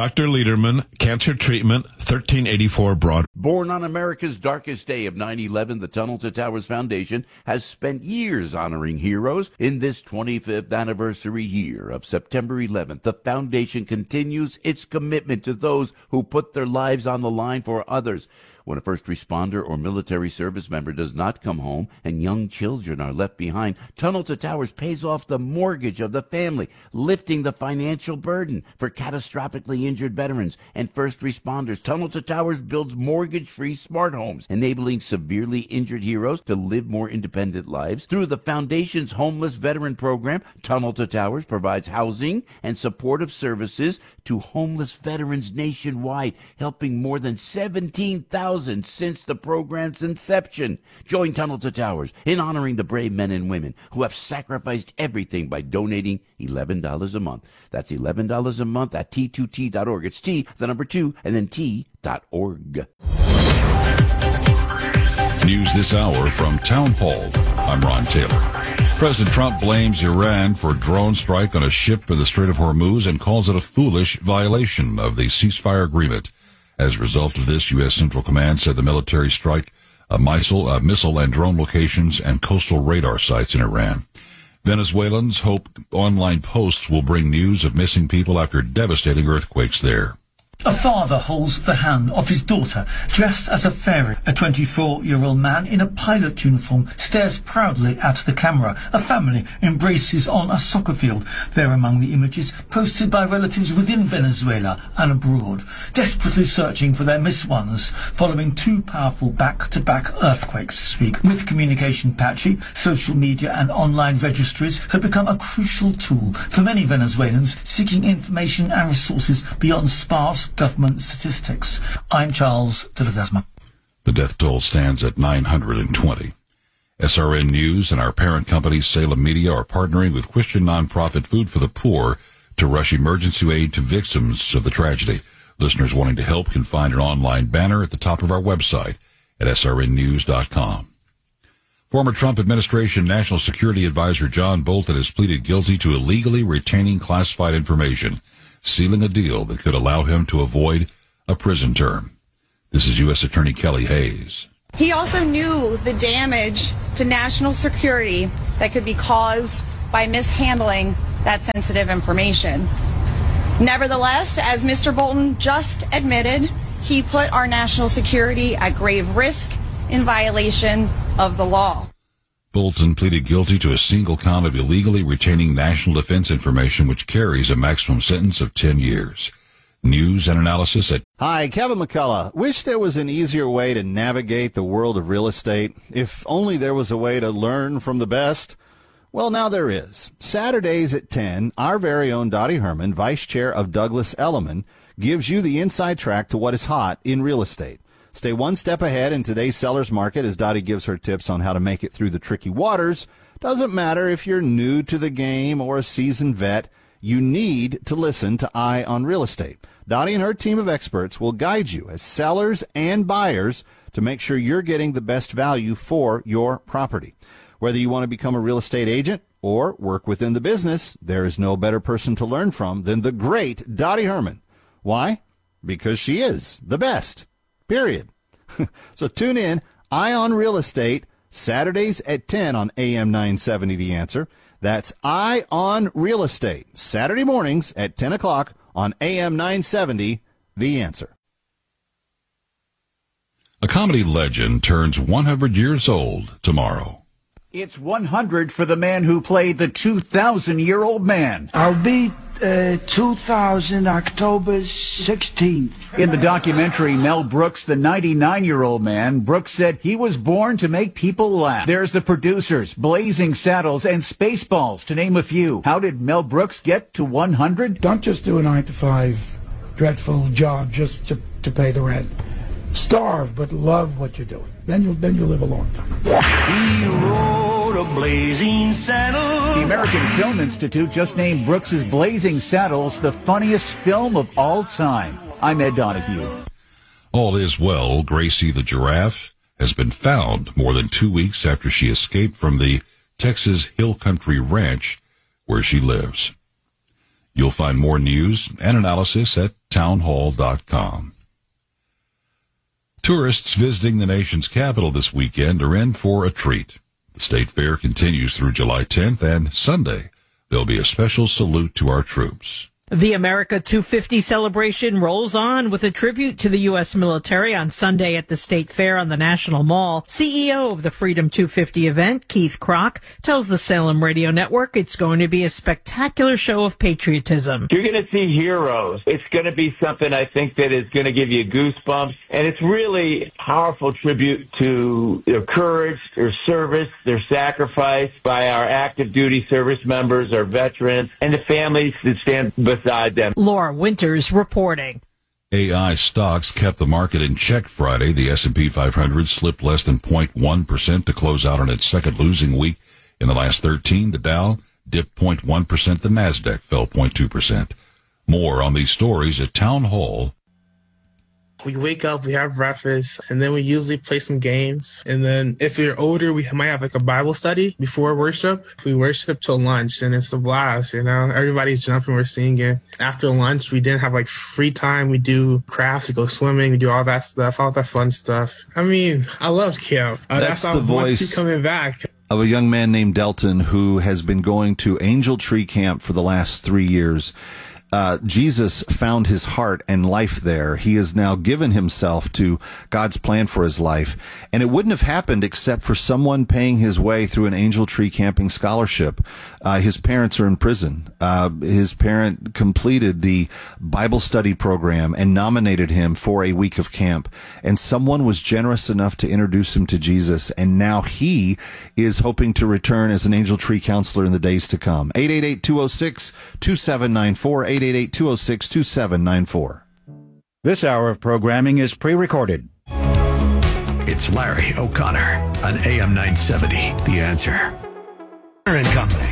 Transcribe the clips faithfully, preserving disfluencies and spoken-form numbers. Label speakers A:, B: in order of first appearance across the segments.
A: Doctor Lederman, Cancer Treatment, thirteen eighty-four Broad.
B: Born on America's darkest day of nine eleven, the Tunnel to Towers Foundation has spent years honoring heroes. In this twenty-fifth anniversary year of September eleventh, the foundation continues its commitment to those who put their lives on the line for others. When a first responder or military service member does not come home and young children are left behind, Tunnel to Towers pays off the mortgage of the family, lifting the financial burden for catastrophically injured veterans and first responders. Tunnel to Towers builds mortgage-free smart homes, enabling severely injured heroes to live more independent lives. Through the foundation's homeless veteran program, Tunnel to Towers provides housing and supportive services to homeless veterans nationwide, helping more than seventeen thousand since the program's inception. Join Tunnel to Towers in honoring the brave men and women who have sacrificed everything by donating eleven dollars a month. That's eleven dollars a month at T two T dot org. It's T, the number two, and then T dot org.
C: News this hour from Town Hall. I'm Ron Taylor. President Trump blames Iran for a drone strike on a ship in the Strait of Hormuz and calls it a foolish violation of the ceasefire agreement. As a result of this, U S. Central Command said the military strike a missile, uh, missile and drone locations and coastal radar sites in Iran. Venezuelans hope online posts will bring news of missing people after devastating earthquakes there.
D: A father holds the hand of his daughter, dressed as a fairy. A twenty-four-year-old man in a pilot uniform stares proudly at the camera. A family embraces on a soccer field. They're among the images posted by relatives within Venezuela and abroad, desperately searching for their missed ones following two powerful back-to-back earthquakes this week. With communication patchy, social media and online registries have become a crucial tool for many Venezuelans seeking information and resources beyond sparse government statistics. I'm Charles de Ledesma.
C: The death toll stands at nine hundred twenty. S R N News and our parent company Salem Media are partnering with Christian nonprofit Food for the Poor to rush emergency aid to victims of the tragedy. Listeners wanting to help can find an online banner at the top of our website at S R N news dot com. Former Trump administration National Security Advisor John Bolton has pleaded guilty to illegally retaining classified information, sealing a deal that could allow him to avoid a prison term. This is U S. Attorney Kelly Hayes.
E: He also knew the damage to national security that could be caused by mishandling that sensitive information. Nevertheless, as Mister Bolton just admitted, he put our national security at grave risk in violation of the law.
C: Bolton pleaded guilty to a single count of illegally retaining national defense information, which carries a maximum sentence of ten years. News and analysis at...
F: Hi, Kevin McCullough. Wish there was an easier way to navigate the world of real estate. If only there was a way to learn from the best. Well, now there is. Saturdays at ten, our very own Dottie Herman, Vice Chair of Douglas Elliman, gives you the inside track to what is hot in real estate. Stay one step ahead in today's seller's market as Dottie gives her tips on how to make it through the tricky waters. Doesn't matter if you're new to the game or a seasoned vet, you need to listen to Eye on Real Estate. Dottie and her team of experts will guide you as sellers and buyers to make sure you're getting the best value for your property. Whether you want to become a real estate agent or work within the business, there is no better person to learn from than the great Dottie Herman. Why? Because she is the best. Period. So tune in, Eye on Real Estate, Saturdays at ten on A M nine seventy, The Answer. That's Eye on Real Estate, Saturday mornings at ten o'clock on A M nine seventy, The Answer.
C: A comedy legend turns one hundred years old tomorrow.
G: It's one hundred for the man who played the two thousand-year-old man.
H: I'll be uh, two thousand, October sixteenth.
G: In the documentary Mel Brooks, the ninety-nine-year-old man, Brooks said he was born to make people laugh. There's the producers, Blazing Saddles, and Spaceballs, to name a few. How did Mel Brooks get to one hundred?
I: Don't just do a nine to five dreadful job just to, to pay the rent. Starve, but love what you're doing. Then you'll then you'll live a long time.
J: He rode a blazing saddle.
G: The American Film Institute just named Brooks's Blazing Saddles the funniest film of all time. I'm Ed Donahue.
C: All is well. Gracie the giraffe has been found more than two weeks after she escaped from the Texas Hill Country Ranch where she lives. You'll find more news and analysis at townhall dot com. Tourists visiting the nation's capital this weekend are in for a treat. The State Fair continues through July tenth, and Sunday there'll be a special salute to our troops.
K: The America two fifty celebration rolls on with a tribute to the U S military on Sunday at the State Fair on the National Mall. C E O of the Freedom two fifty event, Keith Kroc, tells the Salem Radio Network it's going to be a spectacular show of patriotism.
L: You're going to see heroes. It's going to be something I think that is going to give you goosebumps. And it's really a powerful tribute to their courage, their service, their sacrifice by our active duty service members, our veterans, and the families that stand beside them.
K: Laura Winters reporting.
C: A I stocks kept the market in check Friday. The S and P five hundred slipped less than zero point one percent to close out on its second losing week in the last thirteen. The Dow dipped zero point one percent. The Nasdaq fell zero point two percent. More on these stories at Town Hall.
M: We wake up, we have breakfast, and then we usually play some games. And then if you're older, we might have like a Bible study before worship. We worship till lunch, and it's a blast, you know? Everybody's jumping, we're singing. After lunch, we didn't have like free time. We do crafts, we go swimming, we do all that stuff, all that fun stuff. I mean, I love camp. Uh,
F: that's,
M: that's
F: the voice
M: coming back.
F: Of a young man named Delton who has been going to Angel Tree Camp for the last three years. Uh, Jesus found his heart and life there. He has now given himself to God's plan for his life. And it wouldn't have happened except for someone paying his way through an Angel Tree Camping scholarship. Uh, his parents are in prison. Uh, his parent completed the Bible study program and nominated him for a week of camp. And someone was generous enough to introduce him to Jesus. And now he is hoping to return as an Angel Tree counselor in the days to come. eight eight eight, two oh six, two seven nine four, eight eight eight, two oh six, two seven nine four.
N: This hour of programming is pre-recorded.
O: It's Larry O'Connor on A M nine seventy, The Answer. And Company.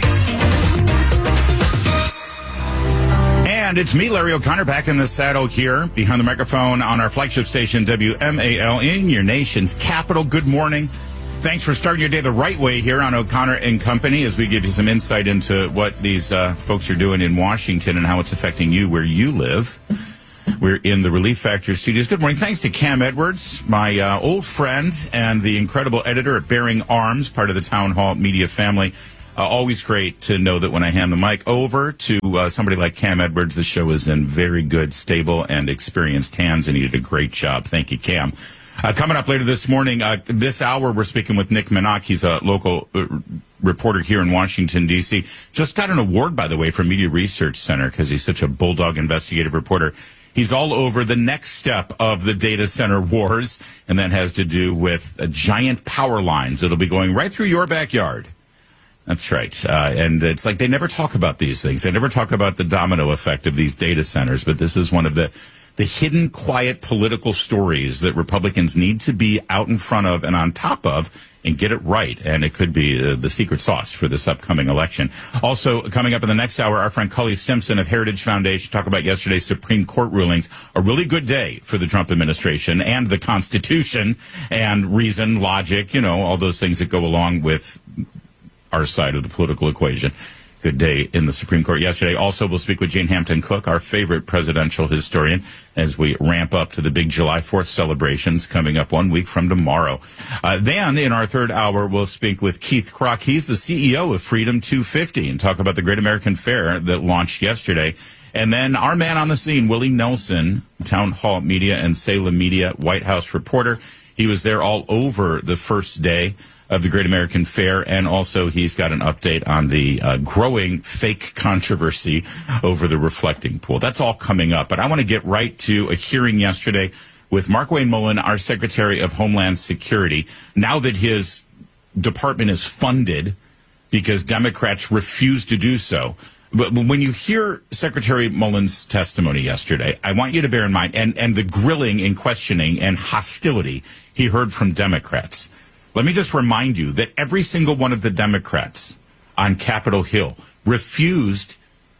P: And it's me, Larry O'Connor, back in the saddle here behind the microphone on our flagship station, W M A L, in your nation's capital. Good morning. Thanks for starting your day the right way here on O'Connor and Company as we give you some insight into what these uh, folks are doing in Washington and how it's affecting you where you live. We're in the Relief Factor studios. Good morning. Thanks to Cam Edwards, my uh, old friend and the incredible editor at Bearing Arms, part of the Town Hall media family. Uh, always great to know that when I hand the mic over to uh, somebody like Cam Edwards, the show is in very good, stable, and experienced hands, and he did a great job. Thank you, Cam. Uh, coming up later this morning, uh, this hour, we're speaking with Nick Minach. He's a local uh, reporter here in Washington, D C Just got an award, by the way, from Media Research Center because he's such a bulldog investigative reporter. He's all over the next step of the data center wars, and that has to do with uh, giant power lines that'll be going right through your backyard. That's right. Uh, and it's like they never talk about these things. They never talk about the domino effect of these data centers, but this is one of the the hidden, quiet political stories that Republicans need to be out in front of and on top of and get it right. And it could be uh, the secret sauce for this upcoming election. Also, coming up in the next hour, our friend Cully Simpson of Heritage Foundation talk about yesterday's Supreme Court rulings. A really good day for the Trump administration and the Constitution and reason, logic, you know, all those things that go along with our side of the political equation. Good day in the Supreme Court yesterday. Also, we'll speak with Jane Hampton Cook, our favorite presidential historian, as we ramp up to the big July fourth celebrations coming up one week from tomorrow. Uh, then, in our third hour, we'll speak with Keith Kroc. He's the C E O of Freedom two fifty and talk about the Great American Fair that launched yesterday. And then our man on the scene, Willie Nelson, Town Hall Media and Salem Media White House reporter. He was there all over the first day of the Great American Fair, and also he's got an update on the uh, growing fake controversy over the reflecting pool. That's all coming up, but I want to get right to a hearing yesterday with Markwayne Mullin, our Secretary of Homeland Security, now that his department is funded because Democrats refuse to do so. But when you hear Secretary Mullin's testimony yesterday, I want you to bear in mind, and, and the grilling and questioning and hostility he heard from Democrats. Let me just remind you that every single one of the Democrats on Capitol Hill refused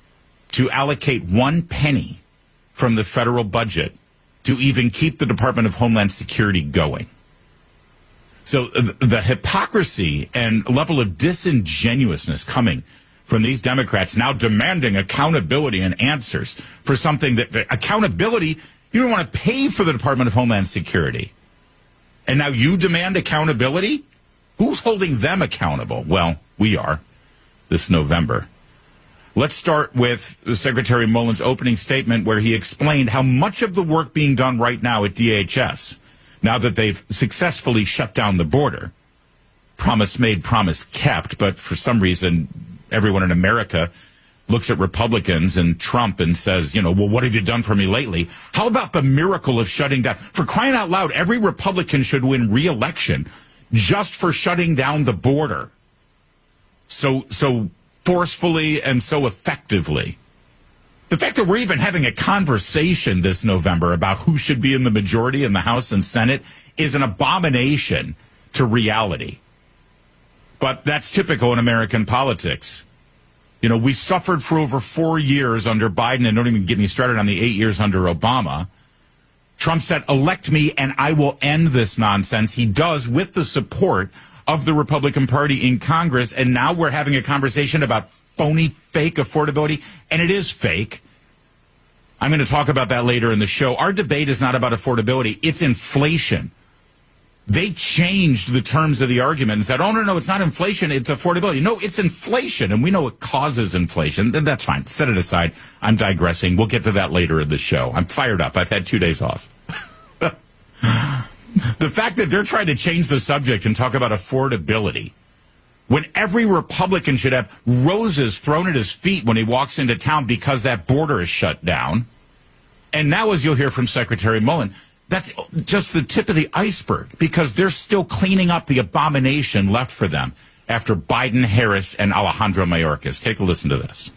P: to allocate one penny from the federal budget to even keep the Department of Homeland Security going. So the hypocrisy and level of disingenuousness coming from these Democrats now demanding accountability and answers for something that accountability, you don't want to pay for the Department of Homeland Security. And now you demand accountability? Who's holding them accountable? Well, we are this November. Let's start with Secretary Mullen's opening statement where he explained how much of the work being done right now at D H S, now that they've successfully shut down the border, promise made, promise kept, but for some reason, everyone in America looks at Republicans and Trump and says, you know, well, what have you done for me lately? How about the miracle of shutting down? For crying out loud, every Republican should win re-election just for shutting down the border so so forcefully and so effectively. The fact that we're even having a conversation this November about who should be in the majority in the House and Senate is an abomination to reality. But that's typical in American politics. You know, we suffered for over four years under Biden, and don't even get me started on the eight years under Obama. Trump said, elect me and I will end this nonsense. He does with the support of the Republican Party in Congress, and now we're having a conversation about phony, fake affordability, and it is fake. I'm going to talk about that later in the show. Our debate is not about affordability. It's inflation. They changed the terms of the argument and said, oh, no, no, it's not inflation, it's affordability. No, it's inflation, and we know it causes inflation. That's fine. Set it aside. I'm digressing. We'll get to that later in the show. I'm fired up. I've had two days off. The fact that they're trying to change the subject and talk about affordability when every Republican should have roses thrown at his feet when he walks into town because that border is shut down. And now, as you'll hear from Secretary Mullen, that's just the tip of the iceberg because they're still cleaning up the abomination left for them after Biden, Harris, and Alejandro Mayorkas. Take a listen to this.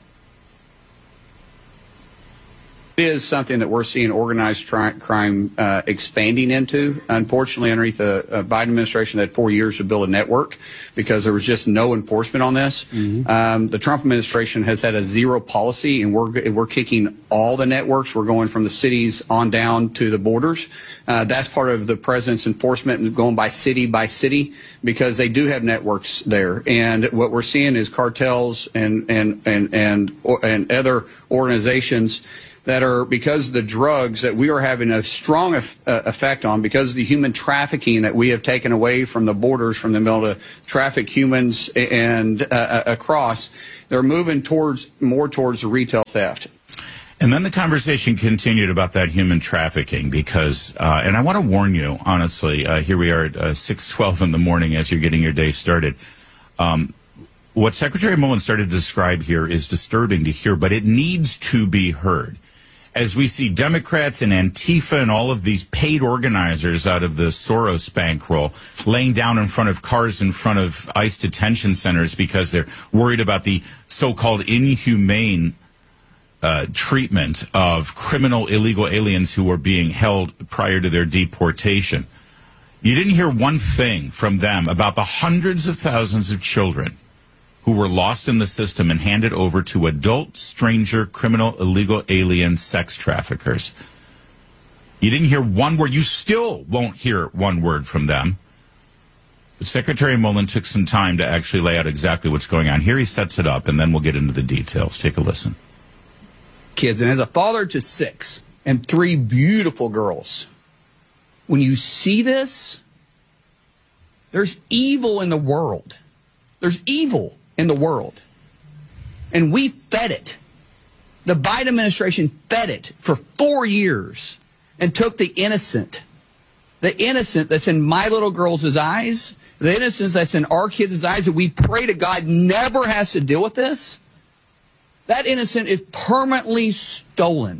Q: It is something that we're seeing organized tri- crime uh, expanding into. Unfortunately, underneath the uh, Biden administration, they had four years to build a network because there was just no enforcement on this. Mm-hmm. Um, the Trump administration has had a zero policy, and we're we're kicking all the networks. We're going from the cities on down to the borders. Uh, that's part of the president's enforcement and going by city by city because they do have networks there. And what we're seeing is cartels and and and and, and other organizations that are, because the drugs that we are having a strong ef- uh, effect on, because of the human trafficking that we have taken away from the borders, from the middle to traffic humans and uh, across, they're moving towards more towards the retail theft.
P: And then the conversation continued about that human trafficking because, uh, and I want to warn you, honestly, uh, here we are at uh, six twelve in the morning as you're getting your day started. Um, what Secretary Mullen started to describe here is disturbing to hear, but it needs to be heard. As we see Democrats and Antifa and all of these paid organizers out of the Soros bankroll laying down in front of cars in front of ICE detention centers because they're worried about the so-called inhumane uh, treatment of criminal illegal aliens who were being held prior to their deportation. You didn't hear one thing from them about the hundreds of thousands of children who were lost in the system and handed over to adult, stranger, criminal, illegal alien sex traffickers. You didn't hear one word. You still won't hear one word from them. But Secretary Mullen took some time to actually lay out exactly what's going on. Here he sets it up, and then we'll get into the details. Take a listen.
Q: Kids, and as a father to six and three beautiful girls, when you see this, there's evil in the world. There's evil in the world. And we fed it. The Biden administration fed it for four years and took the innocent, the innocent that's in my little girl's eyes, the innocence that's in our kids' eyes that we pray to God never has to deal with this. That innocent is permanently stolen.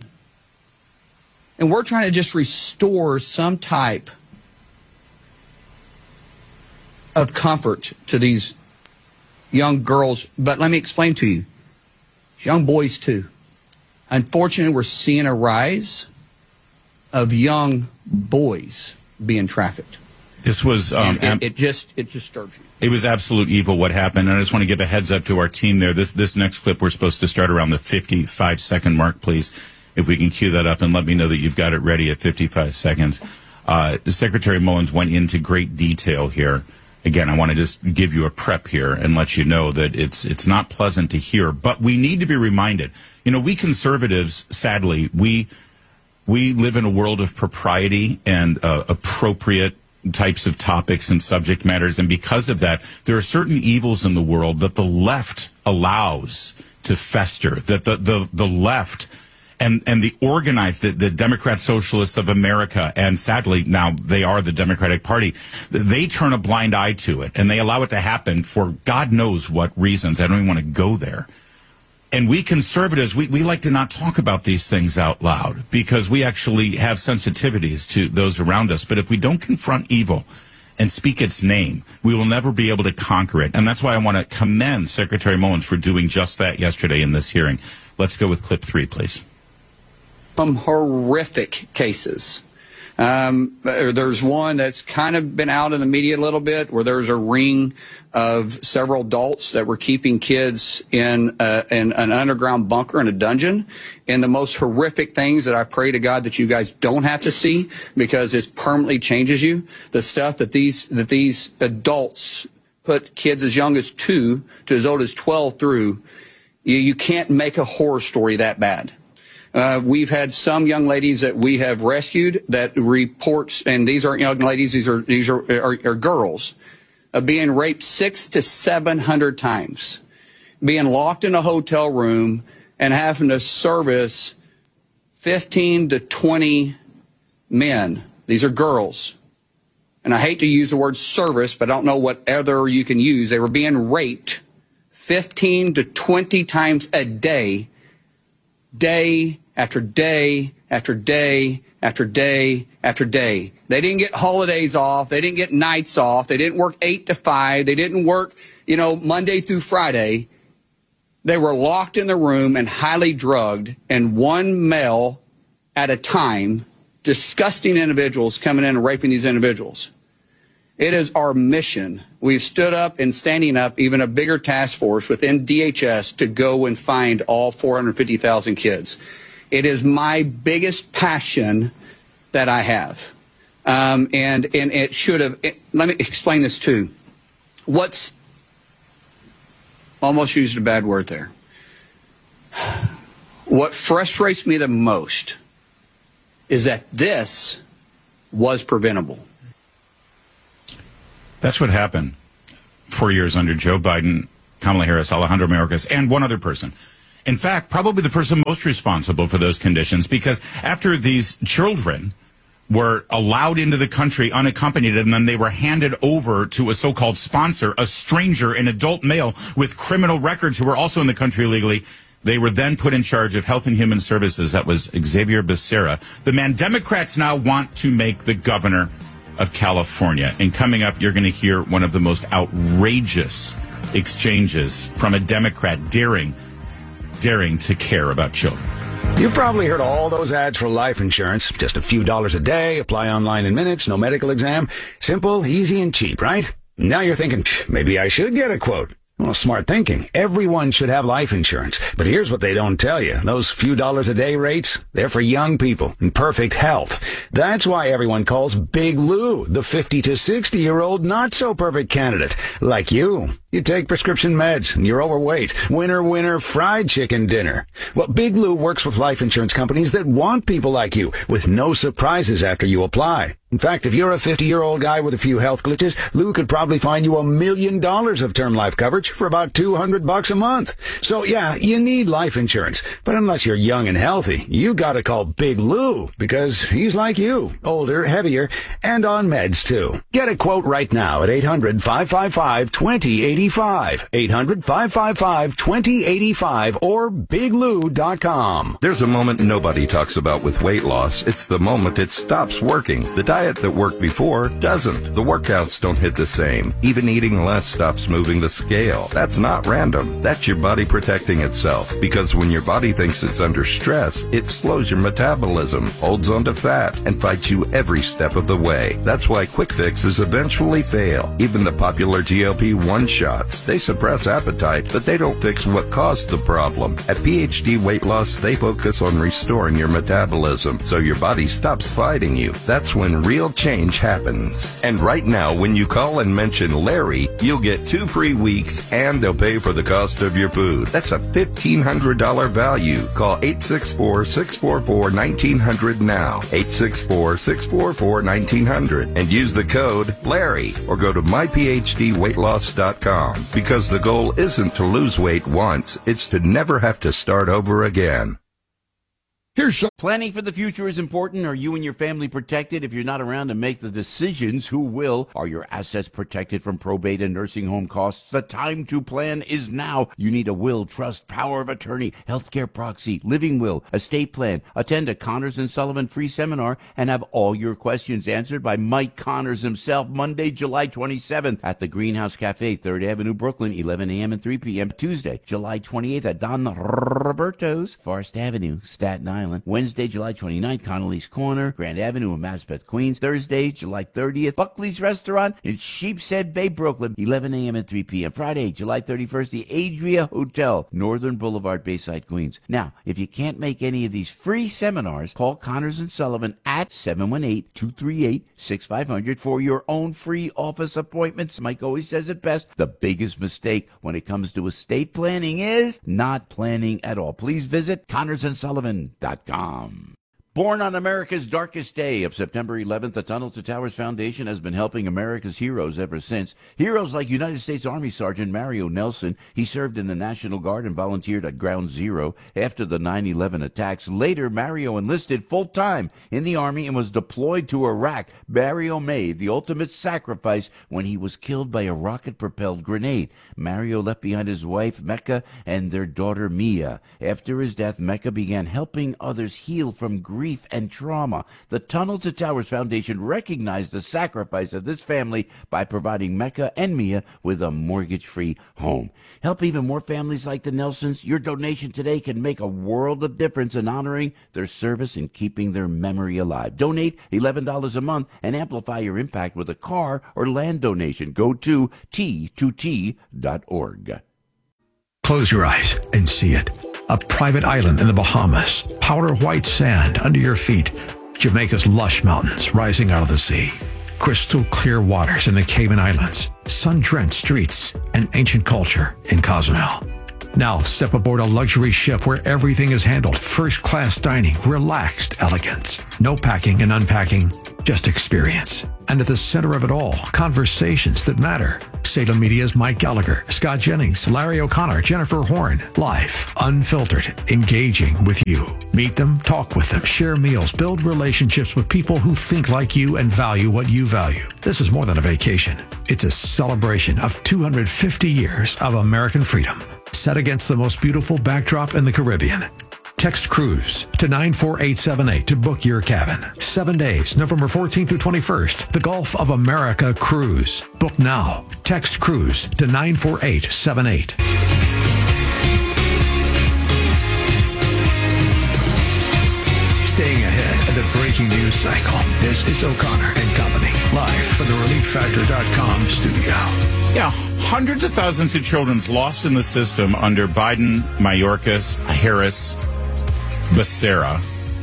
Q: And we're trying to just restore some type of comfort to these young girls, but let me explain to you, young boys too. Unfortunately, we're seeing a rise of young boys being trafficked.
P: This was um,
Q: and it, it just it disturbs you.
P: It was absolute evil what happened, and I just want to give a heads up to our team there. This this next clip we're supposed to start around the fifty-five second mark, please. If we can cue that up and let me know that you've got it ready at fifty-five seconds. Uh, Secretary Mullins went into great detail here Again, I want to just give you a prep here and let you know that it's it's not pleasant to hear, but we need to be reminded. You know, we conservatives, sadly, we we live in a world of propriety and uh, appropriate types of topics and subject matters, and because of that, there are certain evils in the world that the left allows to fester, that the the, the left and and the organized, the, the Democrat Socialists of America, and sadly now they are the Democratic Party, they turn a blind eye to it, and they allow it to happen for God knows what reasons. I don't even want to go there. And we conservatives, we, we like to not talk about these things out loud because we actually have sensitivities to those around us. But if we don't confront evil and speak its name, we will never be able to conquer it. And that's why I want to commend Secretary Mullins for doing just that yesterday in this hearing. Let's go with clip three, please.
Q: Some horrific cases. Um, there's one that's kind of been out in the media a little bit where there's a ring of several adults that were keeping kids in, uh, in an underground bunker in a dungeon. And the most horrific things that I pray to God that you guys don't have to see because it permanently changes you. The stuff that these, that these adults put kids as young as two to as old as twelve through, you, you can't make a horror story that bad. Uh, we've had some young ladies that we have rescued that reports, and these aren't young ladies, these are these are, are, are girls, uh, being raped six to seven hundred times, being locked in a hotel room and having to service fifteen to twenty men. These are girls. And I hate to use the word service, but I don't know what other you can use. They were being raped fifteen to twenty times a day, day after day after day after day after day. They didn't get holidays off. They didn't get nights off. They didn't work eight to five. They didn't work, you know, Monday through Friday. They were locked in the room and highly drugged, and one male at a time, disgusting individuals coming in and raping these individuals. It is our mission. We've stood up and standing up even a bigger task force within D H S to go and find all four hundred fifty thousand kids. It is my biggest passion that I have. Um, and, and it should have, it, let me explain this too. What's, almost used a bad word there. What frustrates me the most is that this was preventable.
P: That's what happened four years under Joe Biden, Kamala Harris, Alejandro Mayorkas, and one other person. In fact, probably the person most responsible for those conditions, because after these children were allowed into the country unaccompanied and then they were handed over to a so-called sponsor, a stranger, an adult male with criminal records who were also in the country illegally, they were then put in charge of Health and Human Services. That was Xavier Becerra, the man Democrats now want to make the governor of California. And coming up, you're going to hear one of the most outrageous exchanges from a Democrat daring, daring to care about children.
N: You've probably heard all those ads for life insurance. Just a few dollars a day, apply online in minutes, no medical exam. Simple, easy, and cheap, right? Now you're thinking, maybe I should get a quote. Well, smart thinking. Everyone should have life insurance. But here's what they don't tell you. Those few dollars a day rates, they're for young people in perfect health. That's why everyone calls Big Lou the fifty to sixty year old not so perfect candidate. Like you. You take prescription meds and you're overweight. Winner, winner, fried chicken dinner. Well, Big Lou works with life insurance companies that want people like you with no surprises after you apply. In fact, if you're a fifty-year-old guy with a few health glitches, Lou could probably find you a million dollars of term life coverage for about two hundred bucks a month. So yeah, you need life insurance. But unless you're young and healthy, you gotta call Big Lou because he's like you, older, heavier, and on meds too. Get a quote right now at eight hundred, five five five, two zero eight five. eight hundred, five five five, two zero eight five or big lou dot com.
R: There's a moment nobody talks about with weight loss. It's the moment it stops working. The diet that worked before doesn't. The workouts don't hit the same. Even eating less stops moving the scale. That's not random. That's your body protecting itself. Because when your body thinks it's under stress, it slows your metabolism, holds onto fat, and fights you every step of the way. That's why quick fixes eventually fail. Even the popular G L P one shot shots. They suppress appetite, but they don't fix what caused the problem. At P H D Weight Loss, they focus on restoring your metabolism so your body stops fighting you. That's when real change happens. And right now, when you call and mention Larry, you'll get two free weeks and they'll pay for the cost of your food. That's a fifteen hundred dollars value. Call eight six four, six four four, one nine zero zero now. eight six four, six four four, one nine zero zero and use the code Larry or go to my p h d weight loss dot com because the goal isn't to lose weight once, it's to never have to start over again.
B: Here's some- Planning for the future is important. Are you and your family protected? If you're not around to make the decisions, who will? Are your assets protected from probate and nursing home costs? The time to plan is now. You need a will, trust, power of attorney, healthcare proxy, living will, estate plan. Attend a Connors and Sullivan free seminar and have all your questions answered by Mike Connors himself Monday, July twenty-seventh at the Greenhouse Cafe, third Avenue, Brooklyn, eleven a.m. and three p.m. Tuesday, July twenty-eighth at Don Roberto's, Forest Avenue, Staten Island. Wednesday, July twenty-ninth, Connolly's Corner, Grand Avenue in Maspeth, Queens. Thursday, July thirtieth, Buckley's Restaurant in Sheepshead Bay, Brooklyn, eleven a.m. and three p.m. Friday, July thirty-first, the Adria Hotel, Northern Boulevard, Bayside, Queens. Now, if you can't make any of these free seminars, call Connors and Sullivan at seven one eight, two three eight, six five zero zero for your own free office appointments. Mike always says it best. The biggest mistake when it comes to estate planning is not planning at all. Please visit connors and sullivan dot com. Born on America's darkest day of September eleventh, the Tunnel to Towers Foundation has been helping America's heroes ever since. Heroes like United States Army Sergeant Mario Nelson. He served in the National Guard and volunteered at Ground Zero after the nine eleven attacks. Later, Mario enlisted full-time in the Army and was deployed to Iraq. Mario made the ultimate sacrifice when he was killed by a rocket-propelled grenade. Mario left behind his wife, Mecca, and their daughter, Mia. After his death, Mecca began helping others heal from grief and trauma. The Tunnel to Towers Foundation recognized the sacrifice of this family by providing Mecca and Mia with a mortgage-free home. Help even more families like the Nelsons. Your donation today can make a world of difference in honoring their service and keeping their memory alive. Donate eleven dollars a month and amplify your impact with a car or land donation. Go to T two T dot org.
O: Close your eyes and see it. A private island in the Bahamas, powder white sand under your feet, Jamaica's lush mountains rising out of the sea, crystal clear waters in the Cayman Islands, sun-drenched streets, and ancient culture in Cozumel. Now step aboard a luxury ship where everything is handled first-class dining, relaxed elegance. No packing and unpacking, just experience. And at the center of it all, conversations that matter. Salem Media's Mike Gallagher, Scott Jennings, Larry O'Connor, Jennifer Horn. Life, unfiltered, engaging with you. Meet them, talk with them, share meals, build relationships with people who think like you and value what you value. This is more than a vacation. It's a celebration of two hundred fifty years of American freedom, set against the most beautiful backdrop in the Caribbean. Text cruise to nine four eight seven eight to book your cabin. Seven days, November fourteenth through twenty-first. The Gulf of America Cruise. Book now. Text cruise to nine four eight seven eight. Staying ahead of the breaking news cycle. This is O'Connor and Company, live from the relief factor dot com studio.
P: Yeah, hundreds of thousands of children lost in the system under Biden, Mayorkas, Harris, Becerra.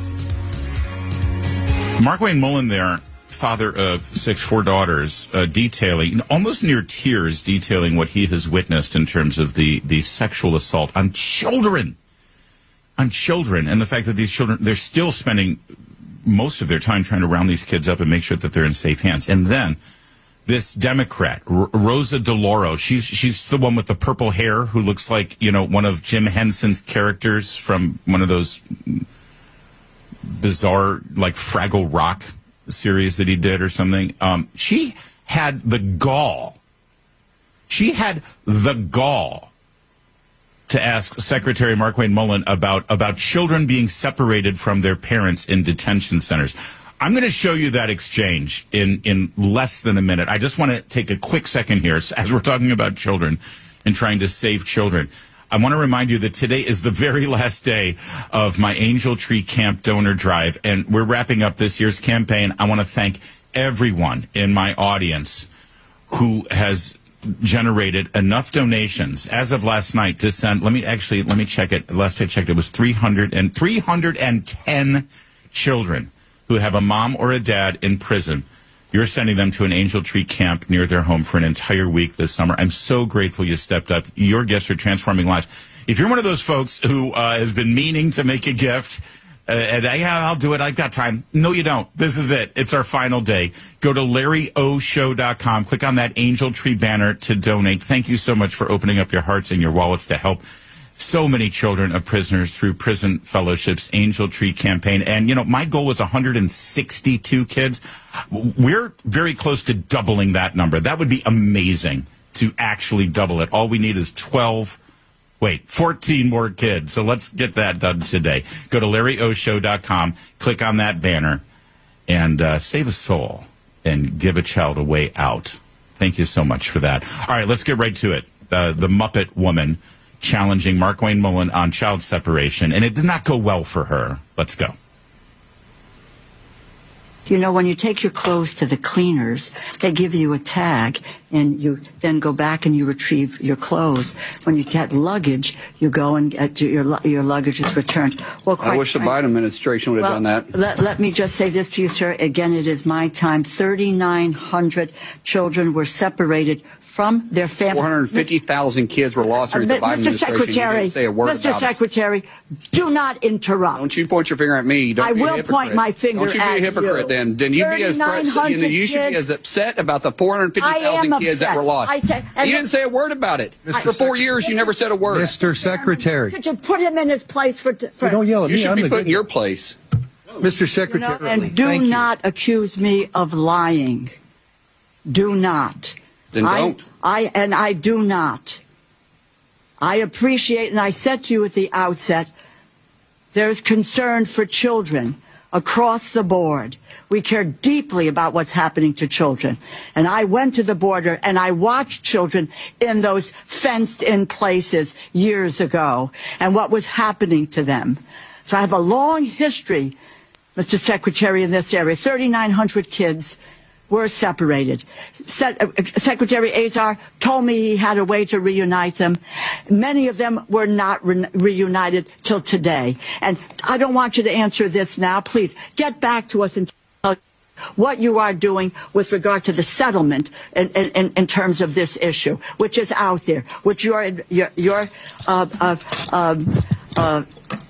P: Markwayne Mullin there, father of six, four daughters, uh, detailing, almost near tears, detailing what he has witnessed in terms of the, the sexual assault on children. On children. And the fact that these children, they're still spending most of their time trying to round these kids up and make sure that they're in safe hands. And then this Democrat, R- Rosa DeLauro, she's she's the one with the purple hair who looks like, you know, one of Jim Henson's characters from one of those bizarre, like, Fraggle Rock series that he did or something. Um, she had the gall. She had the gall to ask Secretary Markwayne Mullin about, about children being separated from their parents in detention centers. I'm going to show you that exchange in, in less than a minute. I just want to take a quick second here as we're talking about children and trying to save children. I want to remind you that today is the very last day of my Angel Tree Camp donor drive, and we're wrapping up this year's campaign. I want to thank everyone in my audience who has generated enough donations as of last night to send, let me actually, let me check it. Last I checked, it was three hundred and three hundred ten children who have a mom or a dad in prison. You're sending them to an Angel Tree camp near their home for an entire week this summer. I'm so grateful you stepped up. Your gifts are transforming lives. If you're one of those folks who uh, has been meaning to make a gift, uh, and yeah, I'll do it, I've got time. No, you don't. This is it. It's our final day. Go to Larry O Show dot com. Click on that Angel Tree banner to donate. Thank you so much for opening up your hearts and your wallets to help so many children of prisoners through Prison Fellowship's Angel Tree campaign. And, you know, my goal was one hundred sixty-two kids. We're very close to doubling that number. That would be amazing to actually double it. All we need is twelve, wait, fourteen more kids. So let's get that done today. Go to Larry O Show dot com, click on that banner, and uh, save a soul and give a child a way out. Thank you so much for that. All right, let's get right to it. Uh, the Muppet Woman challenging Markwayne Mullin on child separation, and it did not go well for her. Let's go.
S: You know, when you take your clothes to the cleaners, they give you a tag, and you then go back and you retrieve your clothes. When you get luggage, you go and get your your luggage is returned. Well, quite
Q: I wish the Biden administration would have
S: well,
Q: done that.
S: Let, let me just say this to you, sir. Again, it is my time. thirty-nine hundred children were separated from their families.
Q: four hundred fifty thousand kids were lost during
S: uh,
Q: the Biden
S: Mister
Q: administration.
S: Secretary,
Q: You didn't say a word
S: Mister
Q: about
S: Secretary,
Q: it.
S: do not interrupt.
Q: Don't you point your finger at me. Don't
S: I
Q: be a
S: will
Q: hypocrite.
S: point my finger
Q: Don't you be
S: at
Q: a hypocrite
S: you.
Q: then. Then you be as you, know, you should be as upset about the four hundred fifty thousand kids that were lost.
S: I te-
Q: you didn't say a word about it. For four years, you never said a word.
T: Mister Secretary.
S: Could you put him in his place for... for
T: don't yell at
Q: you
T: me.
Q: should
T: I'm
Q: be
T: the
Q: put in
T: good
Q: your place.
T: Mister Secretary.
S: You know, and do
T: Thank
S: not
T: you.
S: accuse me of lying. Do not.
Q: Then
S: I,
Q: don't.
S: I and I do not. I appreciate, and I said to you at the outset, there's concern for children across the board. We care deeply about what's happening to children. And I went to the border and I watched children in those fenced-in places years ago and what was happening to them. So I have a long history, Mister Secretary, in this area. thirty-nine hundred kids were separated. Se- Secretary Azar told me he had a way to reunite them. Many of them were not re- reunited till today. And I don't want you to answer this now. Please get back to us and tell what you are doing with regard to the settlement in, in, in terms of this issue, which is out there, which your your, your uh, uh, um, uh,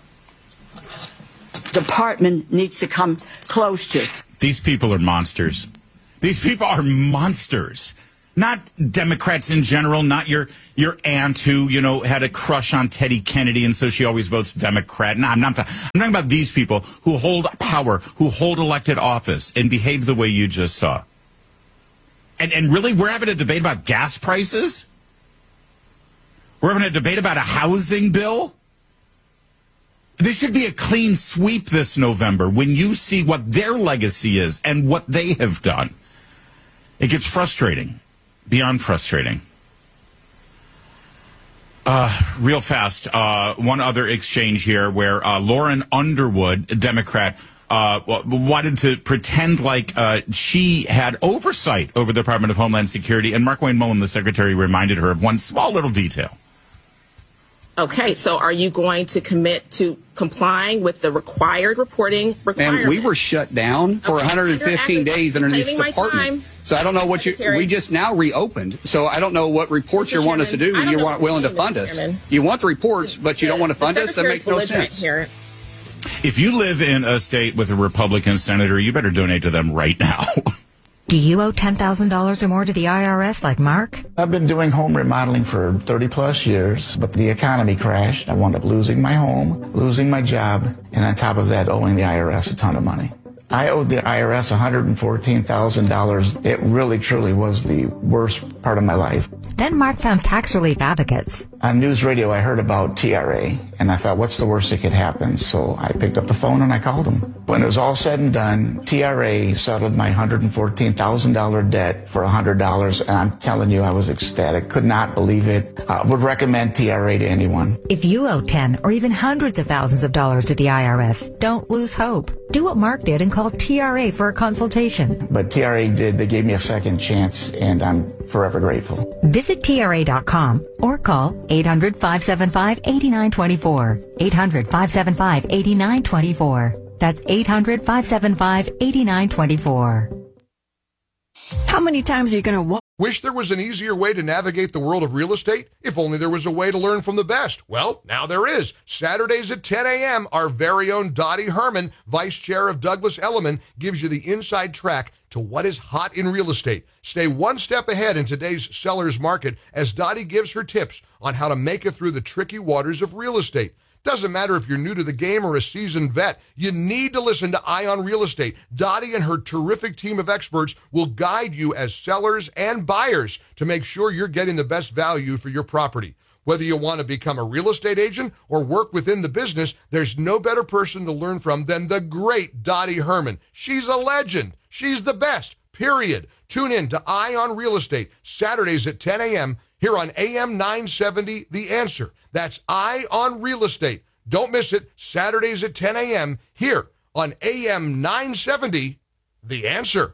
S: department needs to come close to.
P: These people are monsters. These people are monsters. Not Democrats in general, not your your aunt who, you know, had a crush on Teddy Kennedy and so she always votes Democrat. No, I'm not. I'm talking about these people who hold power, who hold elected office and behave the way you just saw. And and really, we're having a debate about gas prices? We're having a debate about a housing bill? There should be a clean sweep this November when you see what their legacy is and what they have done. It gets frustrating, beyond frustrating. Uh, real fast, uh, one other exchange here where uh, Lauren Underwood, a Democrat, uh, wanted to pretend like uh, she had oversight over the Department of Homeland Security, and Markwayne Mullin, the secretary, reminded her of one small little detail.
U: Okay, so are you going to commit to complying with the required reporting requirement?
Q: And we were shut down for
U: Okay,
Q: one hundred fifteen
U: under-
Q: days under this
U: saving my
Q: department.
U: time.
Q: So I don't know what you,
U: Secretary.
Q: we just now reopened. So I don't know what reports
U: Mister
Q: you want us to do.
U: Chairman, I don't
Q: You
U: know
Q: weren't
U: what
Q: willing to
U: you're
Q: fund
U: saying,
Q: us.
U: Mister Chairman.
Q: You want the reports, but you don't want to fund
U: The
Q: us? That makes no
U: Secretary's
Q: sense.
U: belligerent here.
P: If you live in a state with a Republican senator, you better donate to them right now.
V: Do you owe ten thousand dollars or more to the I R S like Mark?
W: I've been doing home remodeling for thirty plus years, but the economy crashed. I wound up losing my home, losing my job, and on top of that, owing the I R S a ton of money. I owed the I R S one hundred fourteen thousand dollars. It really, truly was the worst part of my life.
V: Then Mark found tax relief advocates.
W: On news radio, I heard about T R A, and I thought, what's the worst that could happen? So I picked up the phone and I called them. When it was all said and done, T R A settled my one hundred fourteen thousand dollars debt for one hundred dollars, and I'm telling you, I was ecstatic. Could not believe it. I would recommend T R A to anyone.
V: If you owe ten or even hundreds of thousands of dollars to the I R S, don't lose hope. Do what Mark did and call T R A for a consultation.
W: But T R A did. They gave me a second chance, and I'm forever grateful.
V: Visit T R A dot com or call eight hundred, five seven five, eight nine two four. eight hundred, five seven five, eight nine two four. That's eight hundred, five seven five, eight nine two four.
A: How many times are you going to walk?
D: Wish there was an easier way to navigate the world of real estate? If only there was a way to learn from the best. Well, now there is. Saturdays at ten a.m., our very own Dottie Herman, Vice Chair of Douglas Elliman, gives you the inside track to what is hot in real estate. Stay one step ahead in today's seller's market as Dottie gives her tips on how to make it through the tricky waters of real estate. Doesn't matter if you're new to the game or a seasoned vet, you need to listen to Eye on Real Estate. Dottie and her terrific team of experts will guide you as sellers and buyers to make sure you're getting the best value for your property. Whether you want to become a real estate agent or work within the business, there's no better person to learn from than the great Dottie Herman. She's a legend. She's the best, period. Tune in to Eye on Real Estate, Saturdays at ten a.m. here on A M nine seventy, The Answer. That's Eye on Real Estate. Don't miss it, Saturdays at ten a.m. here on A M nine seventy, The Answer.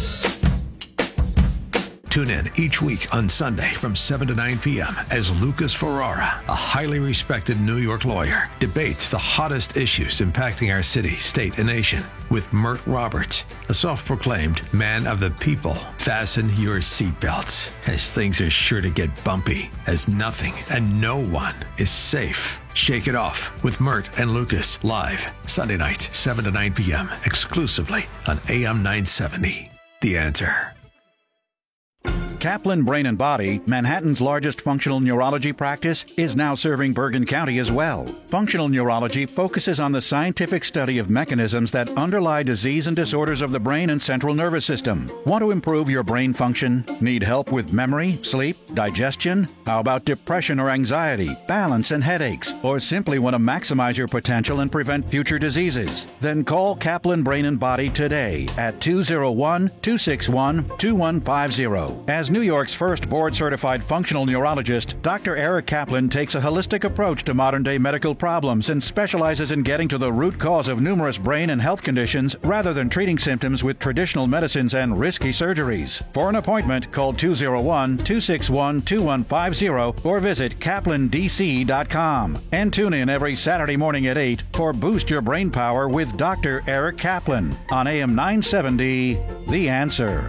O: Tune in each week on Sunday from seven to nine p.m. as Lucas Ferrara, a highly respected New York lawyer, debates the hottest issues impacting our city, state, and nation with Mert Roberts, a self-proclaimed man of the people. Fasten your seatbelts, as things are sure to get bumpy, as nothing and no one is safe. Shake it off with Mert and Lucas live Sunday nights, seven to nine p.m. exclusively on A M nine seventy. The Answer.
E: Kaplan Brain and Body, Manhattan's largest functional neurology practice, is now serving Bergen County as well. Functional neurology focuses on the scientific study of mechanisms that underlie disease and disorders of the brain and central nervous system. Want to improve your brain function? Need help with memory, sleep, digestion? How about depression or anxiety, balance and headaches? Or simply want to maximize your potential and prevent future diseases? Then call Kaplan Brain and Body today at two oh one, two six one, two one five zero. As New York's first board-certified functional neurologist, Doctor Eric Kaplan takes a holistic approach to modern-day medical problems and specializes in getting to the root cause of numerous brain and health conditions rather than treating symptoms with traditional medicines and risky surgeries. For an appointment, call two oh one, two six one, two one five zero or visit kaplan d c dot com. And tune in every Saturday morning at eight for Boost Your Brain Power with Doctor Eric Kaplan on A M nine seventy, The Answer.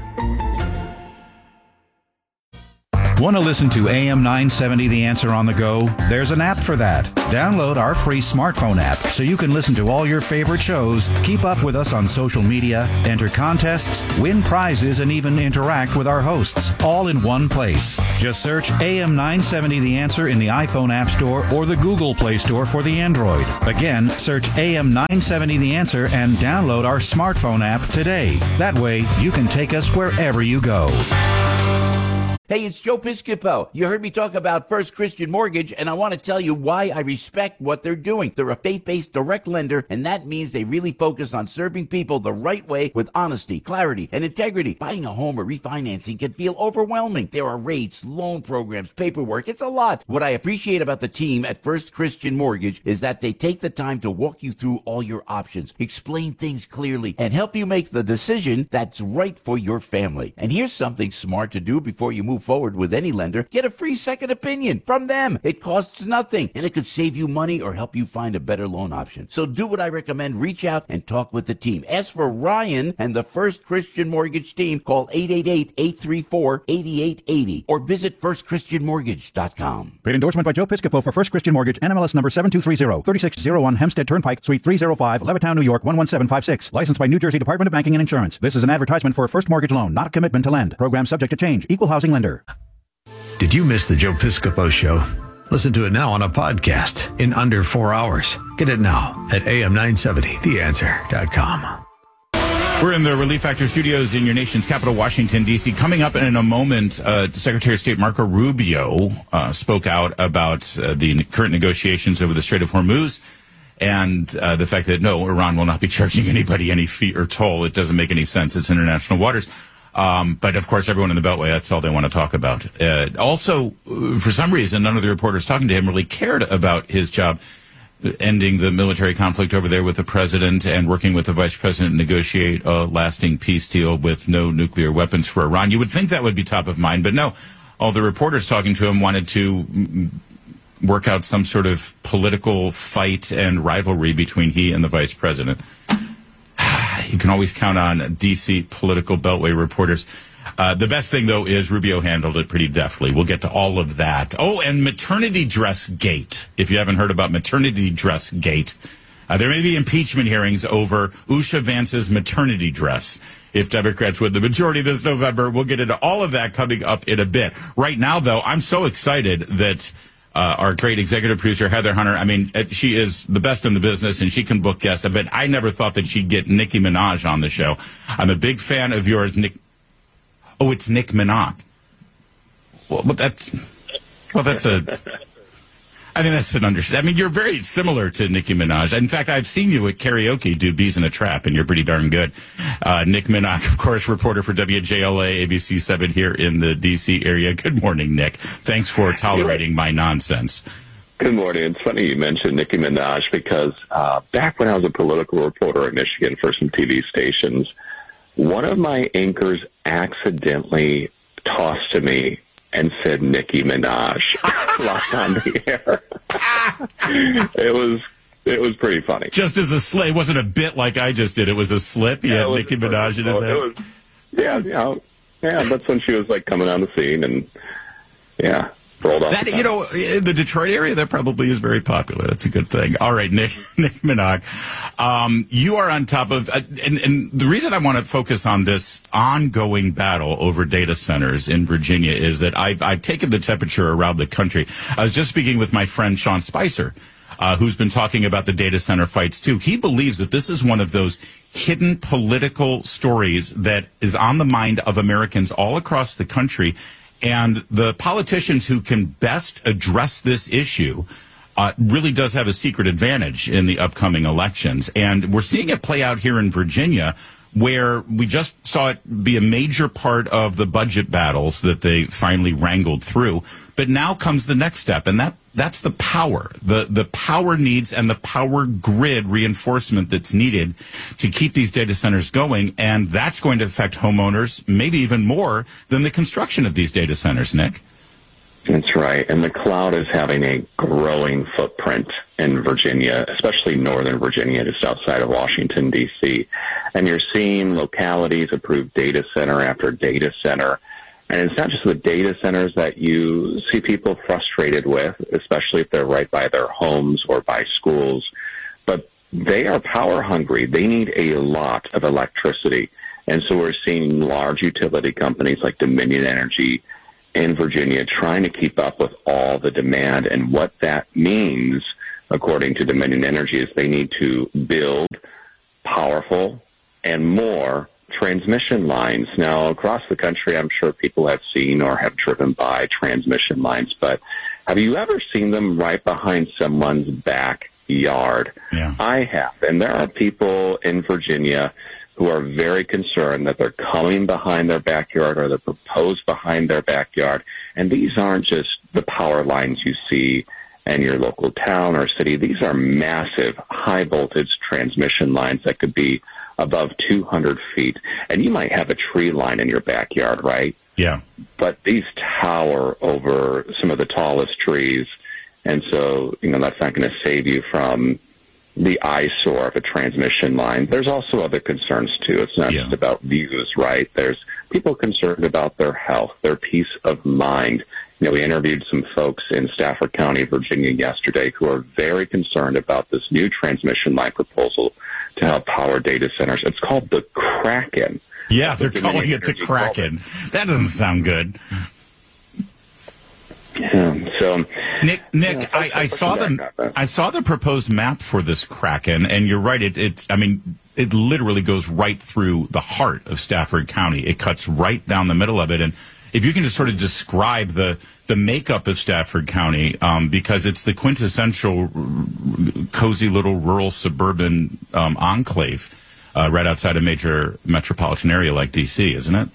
E: Want to listen to A M nine seventy The Answer on the go? There's an app for that. Download our free smartphone app so you can listen to all your favorite shows, keep up with us on social media, enter contests, win prizes, and even interact with our hosts, all in one place. Just search A M nine seventy The Answer in the iPhone App Store or the Google Play Store for the Android. Again, search A M nine seventy The Answer and download our smartphone app today. That way, you can take us wherever you go.
B: Hey, it's Joe Piscopo. You heard me talk about First Christian Mortgage, and I want to tell you why I respect what they're doing. They're a faith-based direct lender, and that means they really focus on serving people the right way with honesty, clarity, and integrity. Buying a home or refinancing can feel overwhelming. There are rates, loan programs, paperwork. It's a lot. What I appreciate about the team at First Christian Mortgage is that they take the time to walk you through all your options, explain things clearly, and help you make the decision that's right for your family. And here's something smart to do before you move forward with any lender. Get a free second opinion from them. It costs nothing, and it could save you money or help you find a better loan option. So do what I recommend. Reach out and talk with the team. Ask for Ryan and the First Christian Mortgage team. Call eight eight eight, eight three four, eight eight eight zero or visit first christian mortgage dot com.
E: Paid endorsement by Joe Piscopo for First Christian Mortgage, N M L S number seven two three zero, thirty-six oh one Hempstead Turnpike, Suite three oh five, Levittown, New York, one one seven five six. Licensed by New Jersey Department of Banking and Insurance. This is an advertisement for a first mortgage loan, not a commitment to lend. Program subject to change. Equal housing lender.
O: Did you miss the Joe Piscopo Show? Listen to it now on a podcast in under four hours. Get it now at A M nine seventy the answer dot com.
P: We're in the Relief Factor studios in your nation's capital, Washington, D C. Coming up in a moment, uh, Secretary of State Marco Rubio uh, spoke out about uh, the current negotiations over the Strait of Hormuz and uh, the fact that, no, Iran will not be charging anybody any fee or toll. It doesn't make any sense. It's international waters. Um, but, of course, everyone in the Beltway, that's all they want to talk about. Uh, also, for some reason, none of the reporters talking to him really cared about his job ending the military conflict over there with the president and working with the vice president to negotiate a lasting peace deal with no nuclear weapons for Iran. You would think that would be top of mind, but no. All the reporters talking to him wanted to work out some sort of political fight and rivalry between he and the vice president. You can always count on D C political Beltway reporters. Uh, the best thing, though, is Rubio handled it pretty deftly. We'll get to all of that. Oh, and maternity dress gate. If you haven't heard about maternity dress gate, uh, there may be impeachment hearings over Usha Vance's maternity dress. If Democrats win the majority this November, we'll get into all of that coming up in a bit. Right now, though, I'm so excited that uh, our great executive producer, Heather Hunter, I mean, she is the best in the business, and she can book guests. I bet I never thought that she'd get Nicki Minaj on the show. I'm a big fan of yours, Nick. Oh, it's Nick Minaj. Well, but that's, well, that's a, I mean, that's an understanding. I mean, you're very similar to Nicki Minaj. In fact, I've seen you at karaoke do Bees in a Trap, and you're pretty darn good. Uh, Nick Minaj, of course, reporter for W J L A, A B C seven here in the D C area. Good morning, Nick. Thanks for tolerating my nonsense.
H: Good morning. It's funny you mentioned Nicki Minaj because uh, back when I was a political reporter in Michigan for some T V stations, one of my anchors accidentally tossed to me and said Nicki Minaj live on the air. It was it was pretty funny.
P: Just as a slip. It wasn't a bit like I just did. It was a slip. Yeah, yeah Nicki Minaj in his head.
H: It was, yeah, you know, yeah, that's when she was like coming on the scene and yeah.
P: That, you know, in the Detroit area, that probably is very popular. That's a good thing. All right, Nick, Nick Minaj, um, you are on top of, uh, and, and the reason I want to focus on this ongoing battle over data centers in Virginia is that I've, I've taken the temperature around the country. I was just speaking with my friend Sean Spicer, uh, who's been talking about the data center fights too. He believes that this is one of those hidden political stories that is on the mind of Americans all across the country. And the politicians who can best address this issue uh, really does have a secret advantage in the upcoming elections. And we're seeing it play out here in Virginia, where we just saw it be a major part of the budget battles that they finally wrangled through. But now comes the next step, and that that's the power, the the power needs and the power grid reinforcement that's needed to keep these data centers going. And that's going to affect homeowners, maybe even more than the construction of these data centers, Nick.
H: That's right. And the cloud is having a growing footprint in Virginia, especially Northern Virginia, just outside of Washington, D C. And you're seeing localities approve data center after data center. And it's not just the data centers that you see people frustrated with, especially if they're right by their homes or by schools, but they are power hungry. They need a lot of electricity. And so we're seeing large utility companies like Dominion Energy in Virginia trying to keep up with all the demand. And what that means, according to Dominion Energy, is they need to build powerful and more transmission lines. Now, across the country, I'm sure people have seen or have driven by transmission lines, but have you ever seen them right behind someone's backyard?
P: Yeah.
H: I have. And there are people in Virginia who are very concerned that they're coming behind their backyard or they're proposed behind their backyard. And these aren't just the power lines you see in your local town or city. These are massive, high-voltage transmission lines that could be above two hundred feet. And you might have a tree line in your backyard, right?
P: Yeah.
H: But these tower over some of the tallest trees. And so, you know, that's not going to save you from the eyesore of a transmission line. There's also other concerns, too. It's not yeah. just about views, right? There's people concerned about their health, their peace of mind. You know, we interviewed some folks in Stafford County, Virginia yesterday who are very concerned about this new transmission line proposal to help power data centers. It's called the Kraken.
P: Yeah, they're calling it the Kraken. That doesn't sound good.
H: Yeah, so
P: Nick, Nick,
H: yeah,
P: I, I saw the I saw the proposed map for this Kraken, and you're right. It, it's, I mean, it literally goes right through the heart of Stafford County. It cuts right down the middle of it. And if you can just sort of describe the the makeup of Stafford County, um, because it's the quintessential cozy little rural suburban um, enclave uh, right outside a major metropolitan area like D C, isn't it?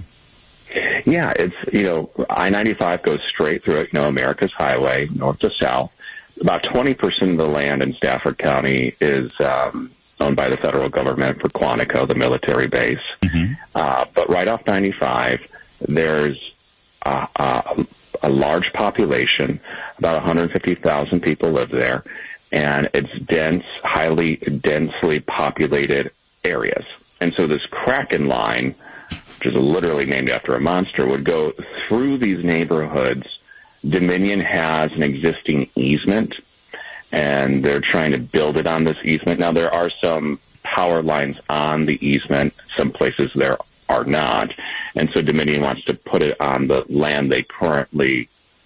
H: Yeah, it's, you know, I ninety-five goes straight through it, you know, America's highway, north to south. About twenty percent of the land in Stafford County is um, owned by the federal government for Quantico, the military base. Mm-hmm. Uh, but right off ninety-five, there's uh, uh, a large population, about one hundred fifty thousand people live there, and it's dense, highly densely populated areas. And so this Kraken line, which is literally named after a monster, would go through these neighborhoods. Dominion has an existing easement, and they're trying to build it on this easement. Now, there are some power lines on the easement. Some places there are not. And so Dominion wants to put it on the land they currently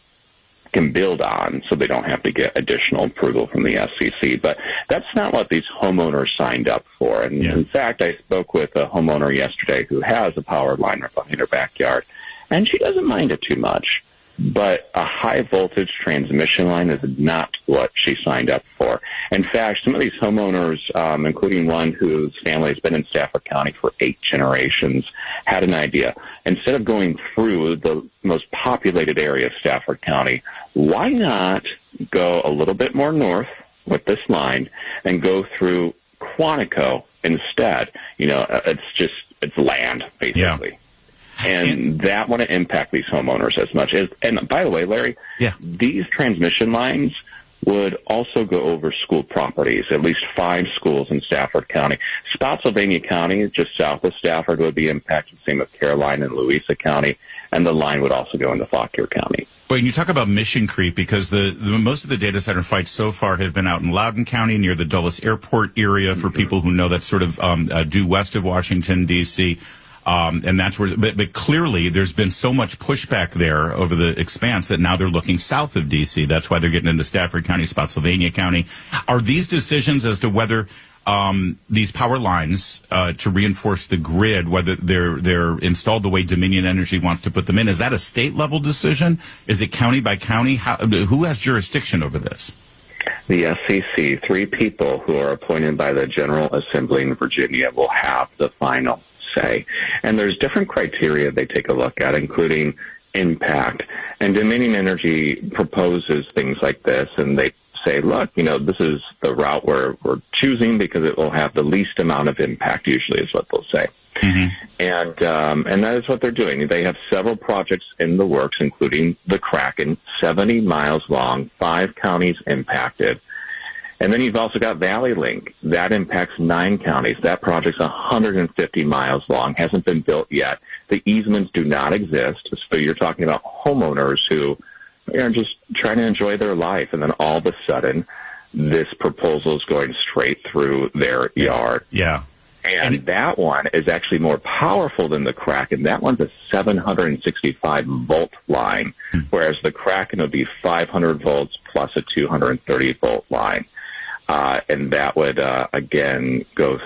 H: can build on, so they don't have to get additional approval from the S C C. But that's not what these homeowners signed up for. And yeah. in fact, I spoke with a homeowner yesterday who has a power line behind her backyard, and she doesn't mind it too much. But a high voltage transmission line is not what she signed up for. In fact, some of these homeowners, um, including one whose family has been in Stafford County for eight generations, had an idea. Instead of going through the most populated area of Stafford County, why not go a little bit more north with this line and go through Quantico instead? You know, it's just, it's land, basically. Yeah. And, and that wouldn't impact these homeowners as much as, and by the way, Larry,
P: yeah.
H: these transmission lines would also go over school properties, at least five schools in Stafford County. Spotsylvania County, just south of Stafford, would be impacted, same with Caroline and Louisa County, and the line would also go into Fauquier County.
P: Well, you talk about mission creep, because the, the most of the data center fights so far have been out in Loudoun County near the Dulles Airport area, for mm-hmm. people who know, that's sort of um, uh, due west of Washington, D C, Um, and that's where, but, but clearly there's been so much pushback there over the expanse that now they're looking south of D C. That's why they're getting into Stafford County, Spotsylvania County. Are these decisions as to whether um, these power lines uh, to reinforce the grid, whether they're they're installed the way Dominion Energy wants to put them in, is that a state level decision? Is it county by county? How, who has jurisdiction over this?
H: The S C C, three people who are appointed by the General Assembly in Virginia, will have the final say. And there's different criteria they take a look at, including impact. And Dominion Energy proposes things like this, and they say, look, you know, this is the route we're, we're choosing because it will have the least amount of impact, usually is what they'll say. Mm-hmm. And um, and that is what they're doing. They have several projects in the works, including the Kraken, seventy miles long, five counties impacted. And then you've also got Valley Link. That impacts nine counties. That project's one hundred fifty miles long, hasn't been built yet. The easements do not exist. So you're talking about homeowners who are just trying to enjoy their life, and then all of a sudden, this proposal is going straight through their yard.
P: Yeah.
H: And, and that one is actually more powerful than the Kraken. That one's a seven hundred sixty-five volt line, whereas the Kraken would be five hundred volts plus a two hundred thirty volt line. Uh, and that would, uh, again, go